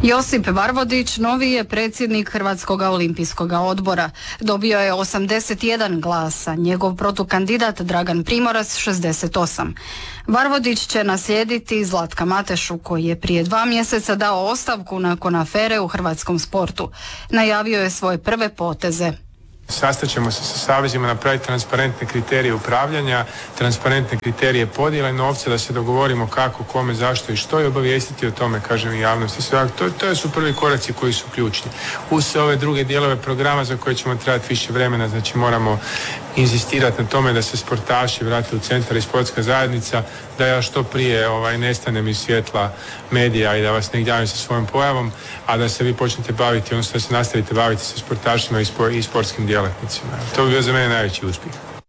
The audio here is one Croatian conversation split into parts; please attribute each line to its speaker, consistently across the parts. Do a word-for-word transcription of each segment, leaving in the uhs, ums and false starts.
Speaker 1: Josip Varvodić novi je predsjednik Hrvatskog olimpijskog odbora. Dobio je osamdeset jedan glasa, njegov protukandidat Dragan Primorac šezdeset osam. Varvodić će naslijediti Zlatka Matešu, koji je prije dva mjeseca dao ostavku nakon afere u hrvatskom sportu. Najavio je svoje prve poteze.
Speaker 2: Sastaćemo se sa savezima, napraviti transparentne kriterije upravljanja, transparentne kriterije podjele novca, da se dogovorimo kako, kome, zašto i što, i obavijestiti o tome, kažem, i javnosti. To, to su prvi koraci koji su ključni. Uz sve ove druge dijelove programa za koje ćemo trebati više vremena, znači moramo inzistirati na tome da se sportaši vrate u centar i sportska zajednica, da ja što prije ovaj, nestanem iz svjetla medija i da vas ne gnjavim sa svojom pojavom, a da se vi počnete baviti, odnosno da se nastavite baviti sa sportašima i, spor, i sportskim djelatnicima. To bi bio za mene najveći uspjeh.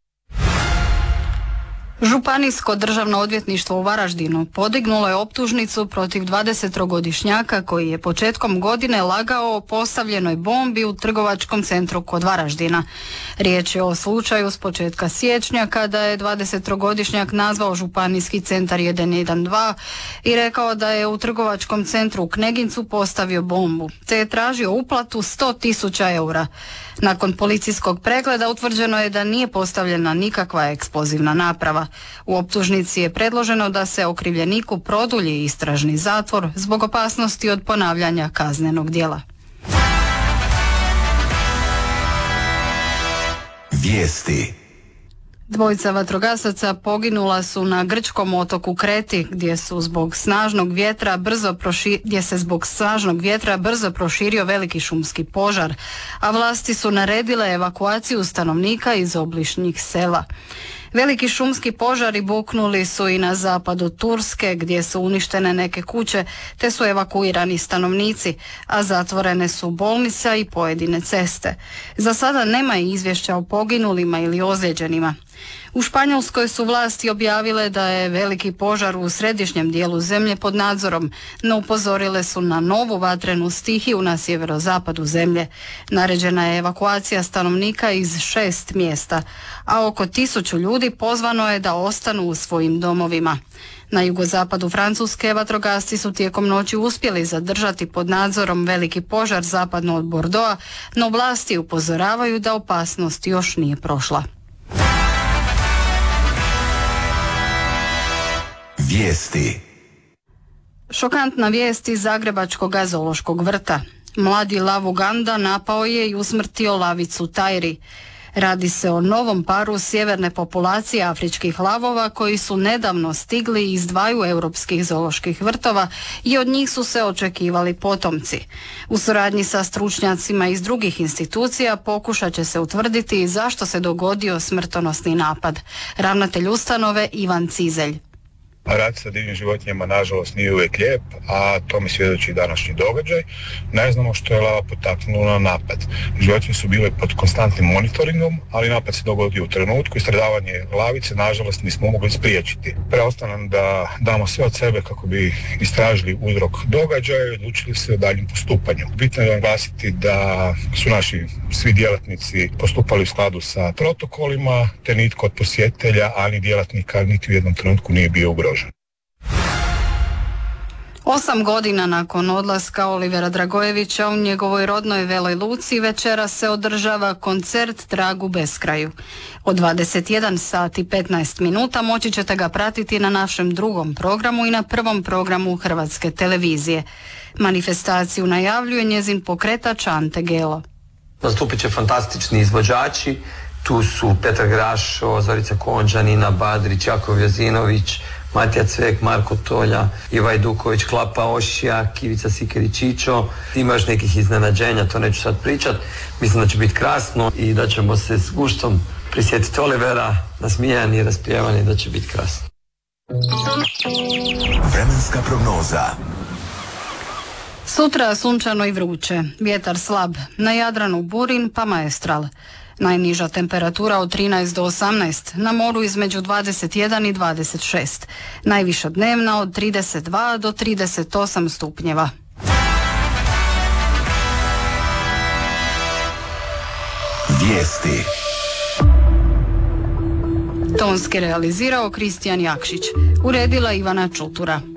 Speaker 1: Županijsko državno odvjetništvo u Varaždinu podignulo je optužnicu protiv dvadesettrogodišnjaka koji je početkom godine lagao o postavljenoj bombi u trgovačkom centru kod Varaždina. Riječ je o slučaju s početka siječnja kada je dvadesettrogodišnjak nazvao županijski centar jedan jedan dva i rekao da je u trgovačkom centru u Knegincu postavio bombu, te je tražio uplatu sto tisuća eura. Nakon policijskog pregleda utvrđeno je da nije postavljena nikakva eksplozivna naprava. U optužnici je predloženo da se okrivljeniku produlji istražni zatvor zbog opasnosti od ponavljanja kaznenog djela.
Speaker 3: Vijesti.
Speaker 1: Dvojica vatrogasaca poginula su na grčkom otoku Kreti, gdje su zbog snažnog vjetra brzo proši... gdje se zbog snažnog vjetra brzo proširio veliki šumski požar, a vlasti su naredile evakuaciju stanovnika iz obližnjih sela. Veliki šumski požari buknuli su i na zapad od Turske, gdje su uništene neke kuće, te su evakuirani stanovnici, a zatvorene su bolnica i pojedine ceste. Za sada nema izvješća o poginulima ili ozlijeđenima. U Španjolskoj su vlasti objavile da je veliki požar u središnjem dijelu zemlje pod nadzorom, no upozorile su na novu vatrenu stihiju na sjeverozapadu zemlje. Naređena je evakuacija stanovnika iz šest mjesta, a oko tisuću ljudi pozvano je da ostanu u svojim domovima. Na jugozapadu Francuske vatrogasci su tijekom noći uspjeli zadržati pod nadzorom veliki požar zapadno od Bordeauxa, no vlasti upozoravaju da opasnost još nije prošla.
Speaker 3: Vijesti.
Speaker 1: Šokantna vijest iz Zagrebačkog zoološkog vrta. Mladi lav Uganda napao je i usmrtio lavicu Tajri. Radi se o novom paru sjeverne populacije afričkih lavova koji su nedavno stigli iz dvaju europskih zooloških vrtova i od njih su se očekivali potomci. U suradnji sa stručnjacima iz drugih institucija pokušat će se utvrditi zašto se dogodio smrtonosni napad. Ravnatelj ustanove Ivan Cizelj.
Speaker 4: Rad sa divljim životinjama nažalost nije uvijek lijep, a tome svjedoči današnji događaj. Ne znamo što je lava potaknulo na napad. Životinje su bile pod konstantnim monitoringom, ali napad se dogodio u trenutku i stradavanje lavice nažalost nismo mogli spriječiti. Preostaje nam da damo sve od sebe kako bi istražili uzrok događaja i odlučili se o daljem postupanju. Bitno je naglasiti da su naši svi djelatnici postupali u skladu sa protokolima, te nitko od posjetitelja, ali djelatnika niti u jednom trenutku nije bio ugrožen.
Speaker 1: Osam godina nakon odlaska Olivera Dragojevića u njegovoj rodnoj Veloj Luci večeras se održava koncert Trag u beskraju. Od dvadeset jedan sati i petnaest minuta moći ćete ga pratiti na našem drugom programu i na prvom programu Hrvatske televizije. Manifestaciju najavljuje njezin pokretač Ante Gelo.
Speaker 5: Nastupit će fantastični izvođači, tu su Petar Grašo, Zorica Konđa, Nina Badrić, Jakov Jozinović, Matija Cvek, Marko Tolja, Ivaj Duković, Klapa Ošija, Kivica Sikeri-Čičo. Ima još nekih iznenađenja, to neću sad pričat. Mislim da će biti krasno i da ćemo se s guštom prisjetiti Olivera, nasmijani i raspjevani, da će biti krasno.
Speaker 3: Vremenska prognoza.
Speaker 1: Sutra sunčano i vruće, vjetar slab, na Jadranu burin pa maestral. Najniža temperatura od trinaest do osamnaest, na moru između dvadeset jedan i dvadeset šest. Najviša dnevna od trideset dva do trideset osam stupnjeva.
Speaker 3: Vijesti.
Speaker 1: Tonski realizirao Kristijan Jakšić, uredila Ivana Čutura.